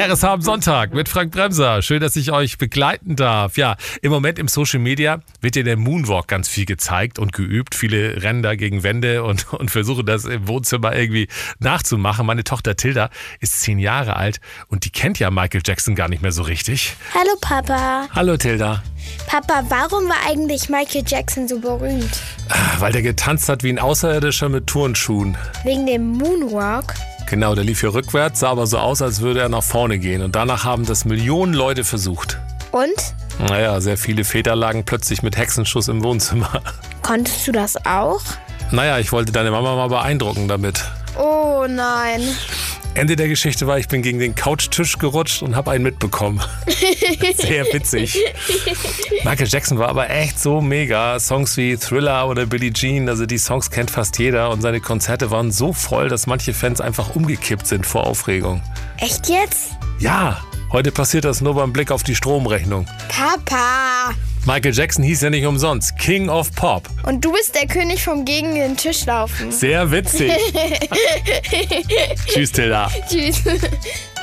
RSH am Sonntag mit Frank Bremser. Schön, dass ich euch begleiten darf. Ja, im Moment im Social Media wird ja der Moonwalk ganz viel gezeigt und geübt. Viele rennen da gegen Wände und versuchen das im Wohnzimmer irgendwie nachzumachen. Meine Tochter Tilda ist 10 Jahre alt und die kennt ja Michael Jackson gar nicht mehr so richtig. Hallo Papa. Hallo Tilda. Papa, warum war eigentlich Michael Jackson so berühmt? Weil der getanzt hat wie ein Außerirdischer mit Turnschuhen. Wegen dem Moonwalk? Genau, der lief hier rückwärts, sah aber so aus, als würde er nach vorne gehen. Und danach haben das Millionen Leute versucht. Und? Naja, sehr viele Väter lagen plötzlich mit Hexenschuss im Wohnzimmer. Konntest du das auch? Naja, ich wollte deine Mama mal beeindrucken damit. Oh nein. Ende der Geschichte war, ich bin gegen den Couchtisch gerutscht und habe einen mitbekommen. Sehr witzig. Michael Jackson war aber echt so mega. Songs wie Thriller oder Billie Jean, also die Songs kennt fast jeder. Und seine Konzerte waren so voll, dass manche Fans einfach umgekippt sind vor Aufregung. Echt jetzt? Ja, heute passiert das nur beim Blick auf die Stromrechnung. Papa. Michael Jackson hieß ja nicht umsonst King of Pop. Und du bist der König vom gegen den Tisch laufen. Sehr witzig. Tschüss, Tilda. Tschüss.